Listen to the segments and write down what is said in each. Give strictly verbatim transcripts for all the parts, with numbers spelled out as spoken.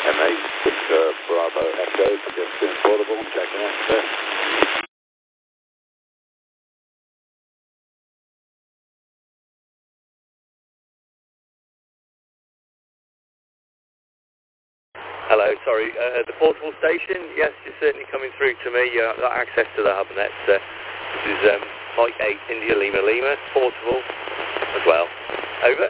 M eight Victor Bravo Echo, pedestrian portable, checking access. Hello, sorry, uh, the portable station, yes, you're certainly coming through to me. Uh, got access to the HubNet. Uh, this is um, Mike eight, India Lima Lima, portable as well. Over.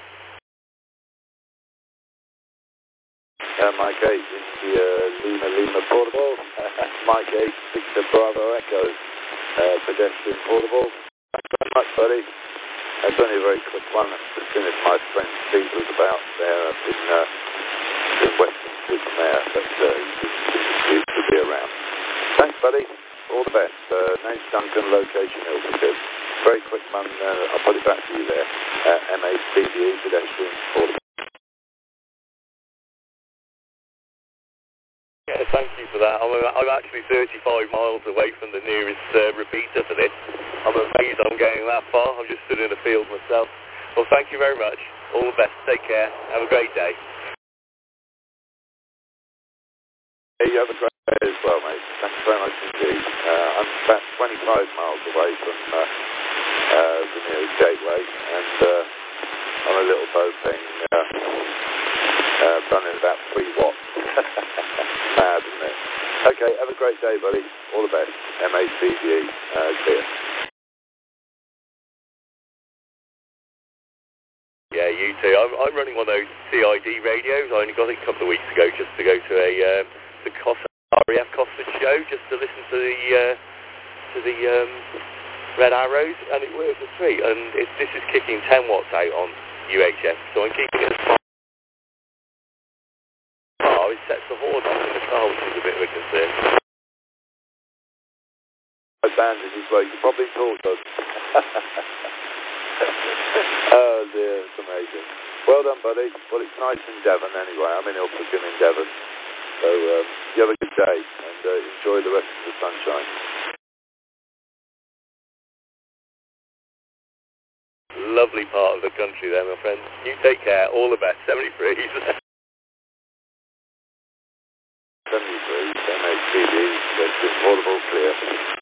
Uh, Mike eight, India Lima Lima portable. Mike eight, Victor Bravo Echo, uh, pedestrian portable. Thanks very much, buddy. That's only a very quick one. As soon as my friend Steve was about there up in, uh, in Western Supermare, but uh, he to be around. Thanks, buddy. All the best. Uh, name's Duncan, location Ilfracombe. Very quick one. Uh, I'll put it back to you there. Uh, M eight B D E, pedestrian portable. Yeah, thank you for that. I'm, I'm actually thirty-five miles away from the nearest uh, repeater for this. I'm amazed I'm getting that far. I'm just stood in the field myself. Well, thank you very much. All the best. Take care. Have a great day. Hey, you have a great day as well, mate. Thanks very much indeed. Uh, I'm about twenty-five miles away from uh, uh, the nearest gateway, and uh, on a little boat thing, uh, uh, running about three watts. Mad, isn't it? Okay, have a great day, buddy. All the best. M eight B D E, uh, clear. Yeah, you too. I'm, I'm running one of those C I D radios. I only got it a couple of weeks ago just to go to a um, the Costa, R A F Costa show, just to listen to the uh, to the um, Red Arrows, and it worked for free. And it, this is kicking ten watts out on U H F, so I'm keeping it as far. Oh, it sets the horn off in the car, which is a bit of a concern. My bandage as well. You can probably talk us. Oh dear, it's amazing. Well done, buddy. Well, it's nice in Devon anyway. I'm in Ilfracombe in Devon. So um, you have a good day and uh, enjoy the rest of the sunshine. Lovely part of the country there, my friend. You take care. All the best. seventy-three. seventy-three, M eight B D, that's portable clear.